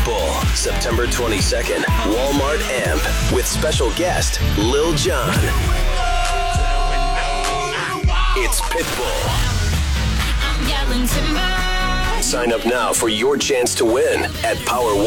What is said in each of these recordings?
Pitbull, September 22nd, Walmart Amp, with special guest Lil Jon. It's Pitbull. Sign up now for your chance to win at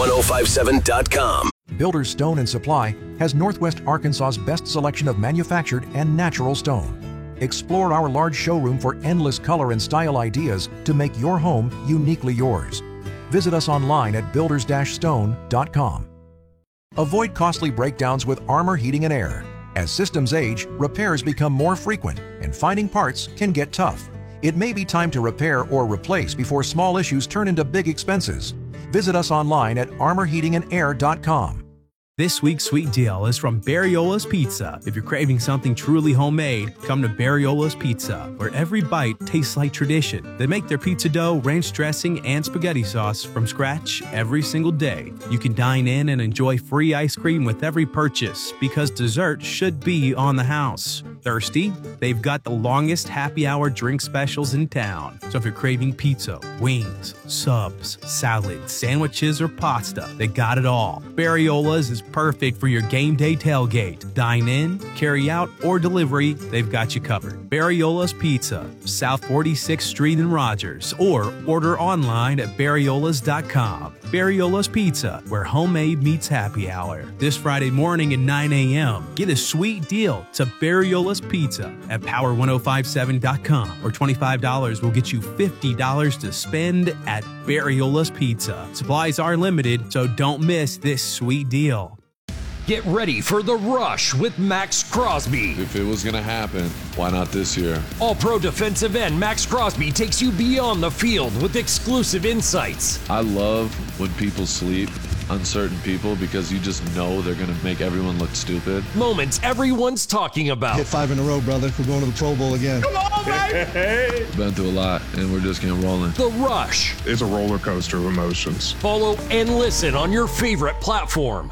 power1057.com. Builders Stone and Supply has Northwest Arkansas's best selection of manufactured and natural stone. Explore our large showroom for endless color and style ideas to make your home uniquely yours. Visit us online at builders-stone.com. Avoid costly breakdowns with Armor Heating and Air. As systems age, repairs become more frequent and finding parts can get tough. It may be time to repair or replace before small issues turn into big expenses. Visit us online at armorheatingandair.com. This week's sweet deal is from Barriola's Pizza. If you're craving something truly homemade, come to Barriola's Pizza, where every bite tastes like tradition. They make their pizza dough, ranch dressing, and spaghetti sauce from scratch every single day. You can dine in and enjoy free ice cream with every purchase, because dessert should be on the house. Thirsty? They've got the longest happy hour drink specials in town. So if you're craving pizza, wings, subs, salad, sandwiches, or pasta, they got it all. Barriola's is perfect for your game day tailgate. Dine in, carry out, or delivery, they've got you covered. Barriola's Pizza, South 46th Street in Rogers, or order online at barriolas.com. Barriola's Pizza, where homemade meets happy hour. This Friday morning at 9 a.m., get a sweet deal to Barriola's Pizza at power1057.com, or $25 will get you $50 to spend at Barriola's Pizza. Supplies are limited, so don't miss this sweet deal. Get ready for The Rush with Max Crosby. If it was going to happen, why not this year? All-Pro defensive end Max Crosby takes you beyond the field with exclusive insights. I love when people sleep on certain people because you just know they're going to make everyone look stupid. Moments everyone's talking about. Hit 5 in a row, brother. We're going to the Pro Bowl again. Come on, baby! Been through a lot, and we're just getting rolling. The Rush. It's a roller coaster of emotions. Follow and listen on your favorite platform.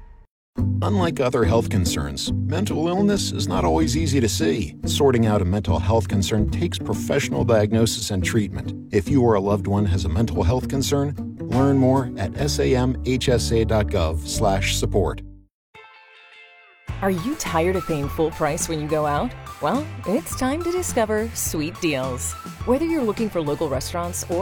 Unlike other health concerns, mental illness is not always easy to see. Sorting out a mental health concern takes professional diagnosis and treatment. If you or a loved one has a mental health concern, learn more at samhsa.gov/support. Are you tired of paying full price when you go out? Well, it's time to discover sweet deals. Whether you're looking for local restaurants or